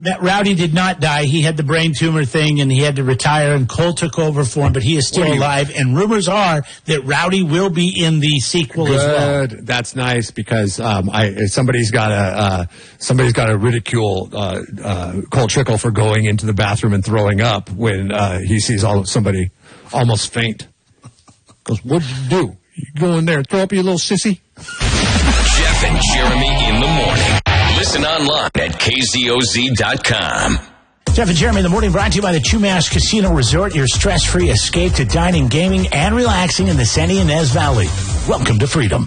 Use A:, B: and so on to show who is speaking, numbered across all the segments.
A: That Rowdy did not die. He had the brain tumor thing, and he had to retire, and Cole took over for him, but he is still alive. And rumors are that Rowdy will be in the sequel as well.
B: Good. That's nice because somebody's got to ridicule Cole Trickle for going into the bathroom and throwing up when he sees somebody almost faint. Goes, what'd you do? You go in there and throw up, you little sissy?
C: Jeff and Jeremy in the morning. Listen online at KZOZ.com.
A: Jeff and Jeremy in the morning, brought to you by the Chumash Casino Resort, your stress-free escape to dining, gaming, and relaxing in the San Ynez Valley. Welcome to freedom.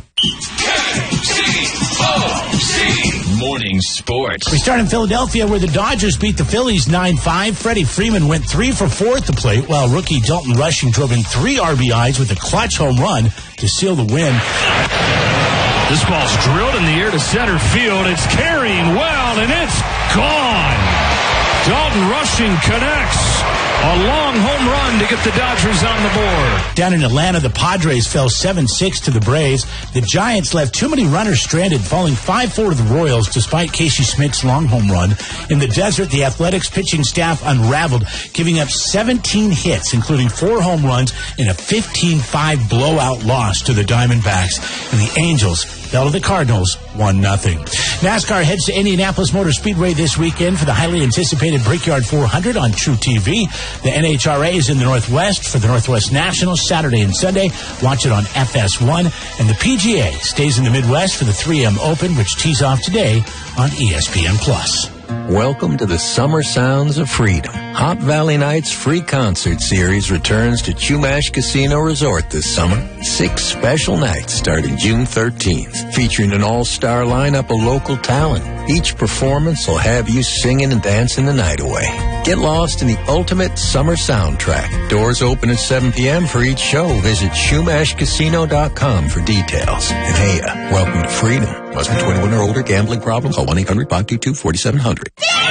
C: KZOZ Morning Sports.
A: We start in Philadelphia, where the Dodgers beat the Phillies 9-5. Freddie Freeman went 3 for 4 at the plate, while rookie Dalton Rushing drove in 3 RBIs with a clutch home run to seal the win.
D: This ball's drilled in the air to center field. It's carrying well, and it's gone. Dalton Rushing connects. A long home run to get the Dodgers on the board.
A: Down in Atlanta, the Padres fell 7-6 to the Braves. The Giants left too many runners stranded, falling 5-4 to the Royals despite Casey Schmidt's long home run. In the desert, the Athletics pitching staff unraveled, giving up 17 hits, including 4 home runs in a 15-5 blowout loss to the Diamondbacks. And the Angels fell to the Cardinals 1-0. NASCAR heads to Indianapolis Motor Speedway this weekend for the highly anticipated Brickyard 400 on True TV. The NHRA is in the Northwest for the Northwest Nationals Saturday and Sunday. Watch it on FS1. And the PGA stays in the Midwest for the 3M Open, which tees off today on ESPN+.
E: Welcome to the Summer Sounds of Freedom. Hot Valley Nights free concert series returns to Chumash Casino Resort this summer. 6 special nights starting June 13th, featuring an all-star lineup of local talent. Each performance will have you singing and dancing the night away. Get lost in the ultimate summer soundtrack. Doors open at 7 p.m. for each show. Visit SchumashCasino.com for details. And hey, welcome to freedom. Must be 21 or older. Gambling problem? Call 1-800-522-4700.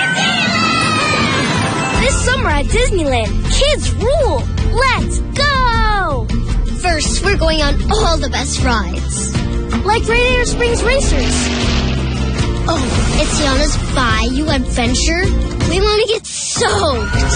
F: This summer at Disneyland, kids rule. Let's go! First, we're going on all the best rides. Like Radiator Springs Racers. Oh, it's Tiana's Bayou Adventure. We want to get soaked.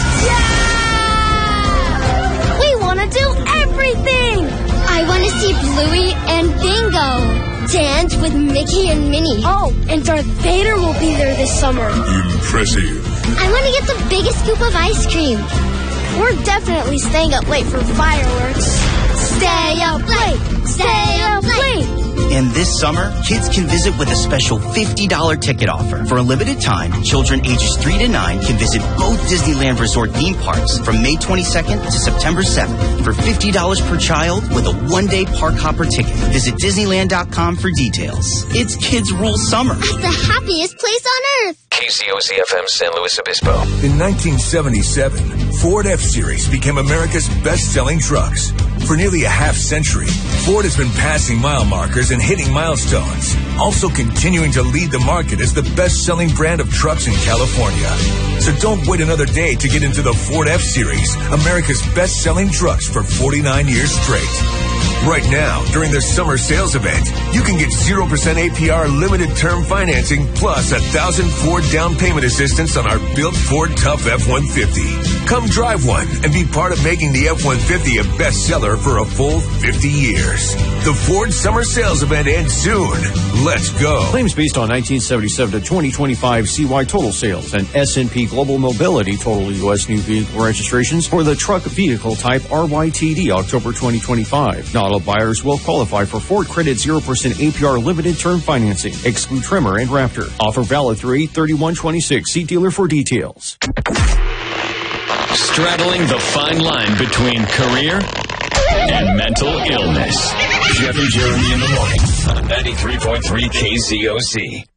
F: Yeah! We want to do everything. I want to see Bluey and Bingo. Dance with Mickey and Minnie. Oh, and Darth Vader will be there this summer.
G: Impressive.
F: I want to get the biggest scoop of ice cream. We're definitely staying up late for fireworks. Stay up late. Stay up late.
H: And this summer, kids can visit with a special $50 ticket offer. For a limited time, children ages 3 to 9 can visit both Disneyland Resort theme parks from May 22nd to September 7th for $50 per child with a one-day park hopper ticket. Visit Disneyland.com for details. It's Kids Rule Summer.
F: It's the happiest place on earth.
C: KZOZ-FM San Luis Obispo.
G: In 1977, Ford F-Series became America's best-selling trucks. For nearly a half-century, Ford has been passing mile markers and hitting milestones, also continuing to lead the market as the best-selling brand of trucks in California. So don't wait another day to get into the Ford F-Series, America's best-selling trucks for 49 years straight. Right now, during the summer sales event, you can get 0% APR limited term financing plus 1,000 Ford down payment assistance on our built Ford Tough F-150. Come drive one and be part of making the F-150 a bestseller for a full 50 years. The Ford summer sales event ends soon. Let's go.
D: Claims based on 1977 to 2025 CY total sales and S&P Global Mobility total U.S. new vehicle registrations for the truck vehicle type RYTD October 2025. Not all buyers will qualify for Ford Credit 0% APR limited term financing. Exclude Tremor and Raptor. Offer valid through 8/31/26. See dealer for details.
C: Straddling the fine line between career and mental illness. Jeff and Jeremy in the morning on 93.3 KZOZ.